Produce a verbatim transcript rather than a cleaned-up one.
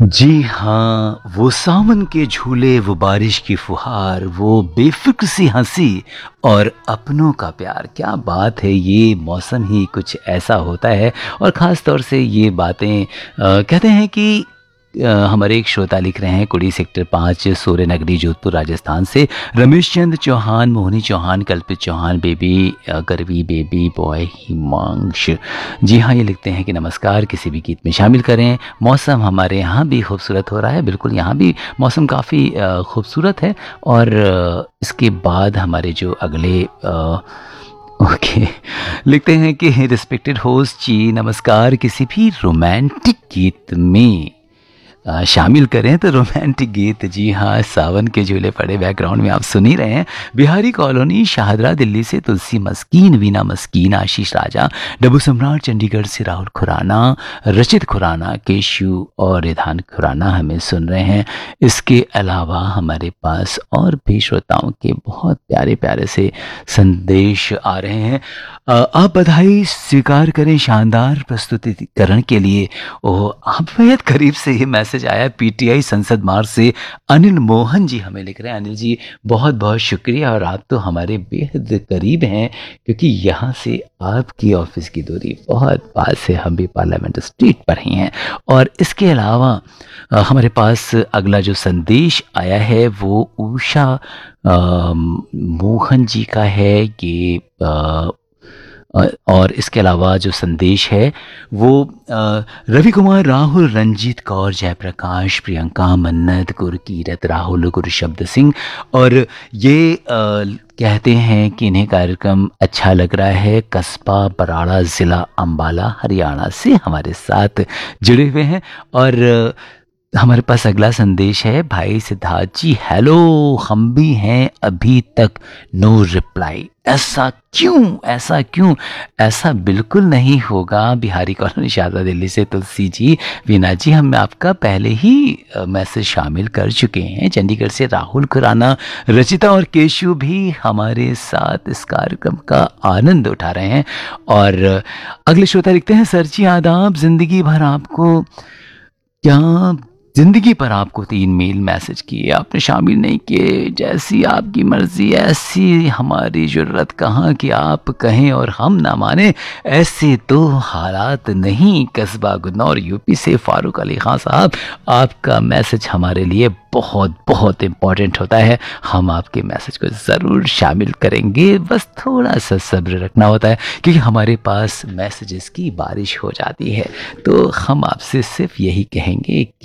जी हाँ, वो सावन के झूले, वो बारिश की फुहार, वो बेफ़िक्र सी हँसी और अपनों का प्यार। क्या बात है! ये मौसम ही कुछ ऐसा होता है और ख़ास तौर से ये बातें अ, कहते हैं कि अ, हमारे एक श्रोता लिख रहे हैं कुड़ी सेक्टर पाँच सूर्यनगरी जोधपुर राजस्थान से रमेश चंद्र चौहान, मोहिनी चौहान, कल्पित चौहान, बेबी अ, गरवी बेबी बॉय हिमांश। जी हाँ, ये लिखते हैं कि नमस्कार, किसी भी गीत में शामिल करें। मौसम हमारे यहाँ भी खूबसूरत हो रहा है, बिल्कुल यहाँ भी मौसम काफ़ी अ, खूबसूरत है और अ, इसके बाद हमारे जो अगले अ, ओके लिखते हैं कि रिस्पेक्टेड होस्ट जी नमस्कार, किसी भी रोमांटिक गीत में अ, शामिल करें तो रोमांटिक गीत। जी हाँ, सावन के झूले पड़े बैकग्राउंड में आप सुन ही रहे हैं। बिहारी कॉलोनी शाहदरा दिल्ली से तुलसी मस्कीन, वीना मस्कीन, आशीष राजा, डब्बू सम्राट चंडीगढ़ से राहुल खुराना, रचित खुराना, केशु और रिधान खुराना हमें सुन रहे हैं। इसके अलावा हमारे पास और भी श्रोताओं के बहुत प्यारे प्यारे से संदेश आ रहे हैं। अ, आप बधाई स्वीकार करें शानदार प्रस्तुतिकरण के लिए। ओह, आप बेहद करीब से ये मैसेज आया पीटीआई संसद मार्ग से अनिल मोहन जी हमें लिख रहे हैं। अनिल जी बहुत बहुत शुक्रिया और आप तो हमारे बेहद करीब हैं क्योंकि यहाँ से आपकी ऑफिस की दूरी बहुत पास है, हम भी पार्लियामेंट स्ट्रीट पर ही हैं। और इसके अलावा अ, हमारे पास अगला जो संदेश आया है वो उषा अ, मोहन जी का है। ये अ, अ, और इसके अलावा जो संदेश है वो अ, रवि कुमार, राहुल, रंजीत कौर, जयप्रकाश, प्रियंका, मन्नत, गुरकीरत, राहुल, गुरशब्द सिंह। और ये अ, कहते हैं कि इन्हें कार्यक्रम अच्छा लग रहा है। कस्बा बराड़ा, ज़िला अम्बाला, हरियाणा से हमारे साथ जुड़े हुए हैं। और हमारे पास अगला संदेश है भाई सिद्धार्थ जी, हेलो, हम भी हैं अभी तक नो रिप्लाई। ऐसा क्यों? ऐसा क्यों? ऐसा बिल्कुल नहीं होगा। बिहारी कॉलोनी शारदा दिल्ली से तुलसी जी, वीना जी, हम आपका पहले ही अ, मैसेज शामिल कर चुके हैं। चंडीगढ़ से राहुल खुराना, रचिता और केशु भी हमारे साथ इस कार्यक्रम का आनंद उठा रहे हैं। और अ, अगले श्रोता लिखते हैं, सर जी आदाब, जिंदगी भर आपको क्या जिंदगी पर आपको तीन मेल मैसेज किए, आपने शामिल नहीं किए। जैसी आपकी मर्जी, ऐसी हमारी जरूरत कहाँ कि आप कहें और हम ना माने। ऐसे तो हालात नहीं। कस्बा गुन्नौर यूपी से फारूक अली खान साहब, आपका मैसेज हमारे लिए बहुत बहुत इम्पोर्टेंट होता है। हम आपके मैसेज को ज़रूर शामिल करेंगे, बस थोड़ा सा सब्र रखना होता है क्योंकि हमारे पास मैसेजेस की बारिश हो जाती है। तो हम आपसे सिर्फ यही कहेंगे